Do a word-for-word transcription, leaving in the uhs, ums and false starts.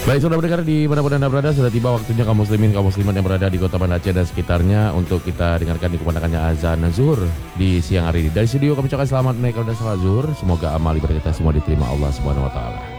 Baik, saudara pendengar di mana-pun Anda berada, sudah tiba waktunya kaum muslimin, kaum muslimat yang berada di Kota Banda Aceh dan sekitarnya untuk kita dengarkan dikumandangkannya azan zuhur di siang hari ini. Dari studio kami ucapkan selamat menaikkan dan salat zuhur. Semoga amal ibadah kita semua diterima Allah Subhanahu wa taala.